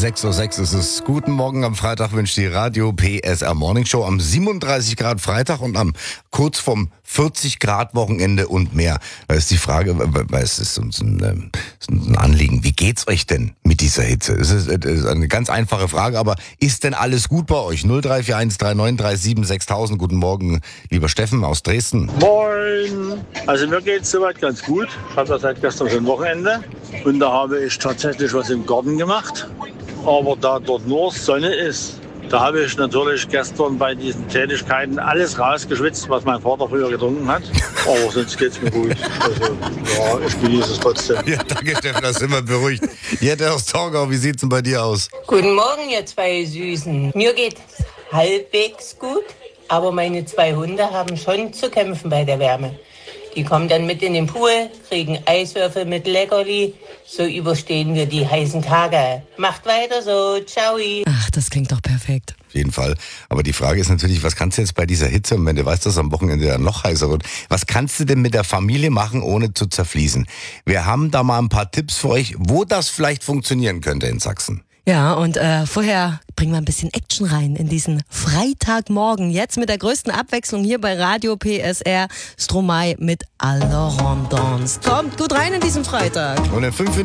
6:06 Uhr ist es. Guten Morgen am Freitag wünscht die Radio PSR Morning Show am 37 Grad Freitag und am kurz vom 40 Grad Wochenende und mehr. Da ist die Frage, weil es ist uns ein Anliegen, wie geht's euch denn mit dieser Hitze? Es ist eine ganz einfache Frage, aber ist denn alles gut bei euch? 0341 3937 6000. Guten Morgen, lieber Steffen aus Dresden. Moin! Also mir geht's soweit ganz gut. Ich habe ja seit gestern schon Wochenende und da habe ich tatsächlich was im Garten gemacht. Aber da dort nur Sonne ist, da habe ich natürlich gestern bei diesen Tätigkeiten alles rausgeschwitzt, was mein Vater früher getrunken hat. Aber sonst geht's mir gut. Also ja, ich genieße es trotzdem. Ja, danke Steffen, das ist immer beruhigt. Jette aus Torgau, wie sieht's denn bei dir aus? Guten Morgen, ihr zwei Süßen. Mir geht's halbwegs gut, aber meine 2 Hunde haben schon zu kämpfen bei der Wärme. Die kommen dann mit in den Pool, kriegen Eiswürfel mit Leckerli. So überstehen wir die heißen Tage. Macht weiter so. Ciao. Ach, das klingt doch perfekt. Auf jeden Fall. Aber die Frage ist natürlich, was kannst du jetzt bei dieser Hitze, und wenn du weißt, dass am Wochenende ja noch heißer wird, was kannst du denn mit der Familie machen, ohne zu zerfließen? Wir haben da mal ein paar Tipps für euch, wo das vielleicht funktionieren könnte in Sachsen. Ja, und vorher bringen wir ein bisschen Action rein in diesen Freitagmorgen. Jetzt mit der größten Abwechslung hier bei Radio PSR. Stromae mit Alle Rondons. Kommt gut rein in diesen Freitag. Und in 5